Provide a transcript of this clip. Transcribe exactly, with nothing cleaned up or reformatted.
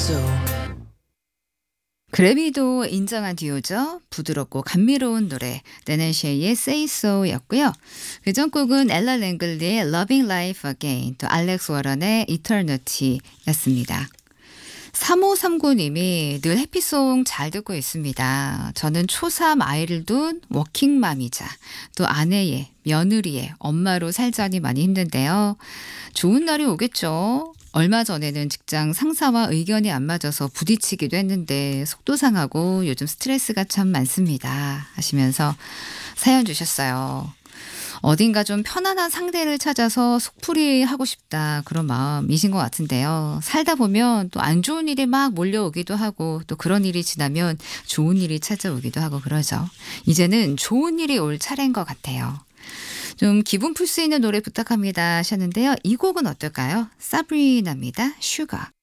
so. 그래미도 인정한 듀오죠. 부드럽고 감미로운 노래 네넨쉐이의 Say So였고요. 그전 곡은 엘라 랭글리의 Loving Life Again, 또 알렉스 워런의 Eternity였습니다. 삼오삼구 님이 늘 해피송 잘 듣고 있습니다. 저는 초삼 아이를 둔 워킹맘이자 또 아내의 며느리의 엄마로 살자니 많이 힘든데요. 좋은 날이 오겠죠. 얼마 전에는 직장 상사와 의견이 안 맞아서 부딪히기도 했는데 속도 상하고 요즘 스트레스가 참 많습니다. 하시면서 사연 주셨어요. 어딘가 좀 편안한 상대를 찾아서 속풀이 하고 싶다, 그런 마음이신 것 같은데요. 살다 보면 또 안 좋은 일이 막 몰려오기도 하고 또 그런 일이 지나면 좋은 일이 찾아오기도 하고 그러죠. 이제는 좋은 일이 올 차례인 것 같아요. 좀 기분 풀 수 있는 노래 부탁합니다 하셨는데요. 이 곡은 어떨까요? 사브리나입니다. 슈가.